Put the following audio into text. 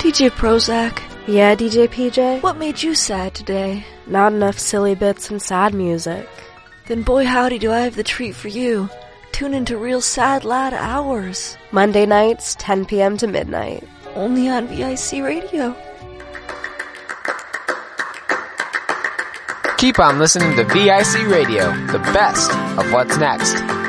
DJ Prozac. Yeah, DJ PJ? What made you sad today? Not enough silly bits and sad music. Then boy howdy do I have the treat for you. Tune into Real Sad Lad Hours. Monday nights, 10 p.m. to midnight. Only on VIC Radio. Keep on listening to VIC Radio, the best of what's next.